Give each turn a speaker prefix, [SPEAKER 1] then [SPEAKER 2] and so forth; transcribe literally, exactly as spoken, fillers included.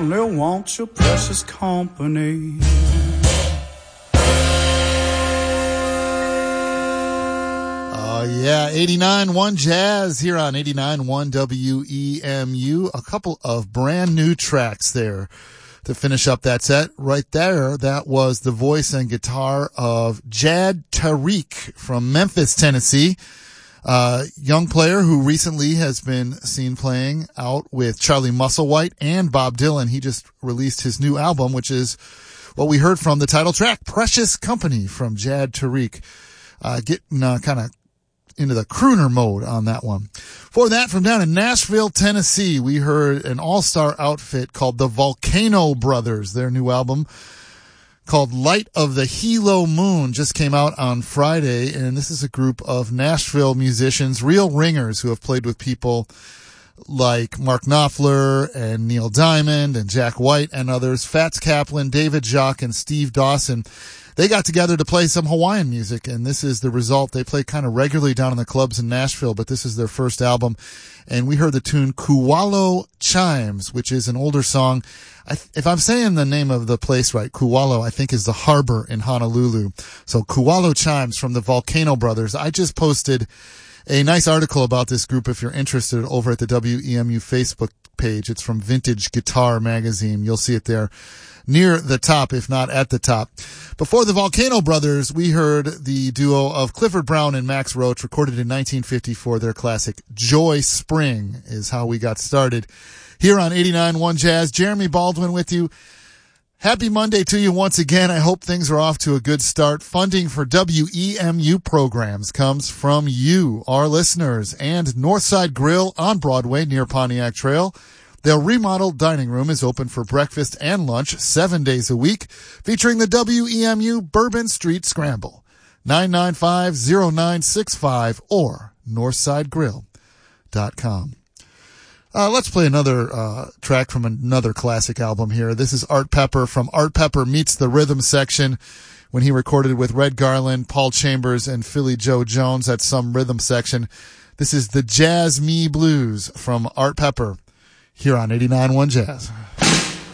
[SPEAKER 1] only want your precious company.
[SPEAKER 2] Oh, yeah, eighty-nine point one Jazz here on eighty-nine point one W E M U. A couple of brand new tracks there to finish up that set. Right there, that was the voice and guitar of Jad Tariq from Memphis, Tennessee. Uh, young player who recently has been seen playing out with Charlie Musselwhite and Bob Dylan. He just released his new album, which is what we heard from the title track, Precious Company from Jad Tariq. Uh, getting uh, kind of into the crooner mode on that one. For that, from down in Nashville, Tennessee, we heard an all-star outfit called the Volcano Brothers. Their new album called Light of the Hilo Moon just came out on Friday, and this is a group of Nashville musicians, real ringers who have played with people like Mark Knopfler and Neil Diamond and Jack White and others, Fats Kaplan, David Jacques, and Steve Dawson. They got together to play some Hawaiian music, and this is the result. They play kind of regularly down in the clubs in Nashville, but this is their first album. And we heard the tune Kualo Chimes, which is an older song. I th- if I'm saying the name of the place right, Kualo, I think is the harbor in Honolulu. So Kualo Chimes from the Volcano Brothers. I just posted a nice article about this group if you're interested over at the W E M U Facebook page. It's from Vintage Guitar Magazine. You'll see it there near the top, if not at the top. Before the Volcano Brothers, we heard the duo of Clifford Brown and Max Roach, recorded in nineteen fifty-four. Their classic Joy Spring is how we got started here on eighty-nine point one Jazz. Jeremy Baldwin with you. Happy Monday to you once again. I hope things are off to a good start. Funding for W E M U programs comes from you, our listeners, and Northside Grill on Broadway near Pontiac Trail. Their remodeled dining room is open for breakfast and lunch seven days a week, featuring the W E M U Bourbon Street Scramble. nine nine five, zero nine six five or northside grill dot com. Uh, let's play another uh track from another classic album here. This is Art Pepper from Art Pepper Meets the Rhythm Section, when he recorded with Red Garland, Paul Chambers, and Philly Joe Jones at some rhythm section. This is the Jazz Me Blues from Art Pepper here on eighty-nine point one Jazz.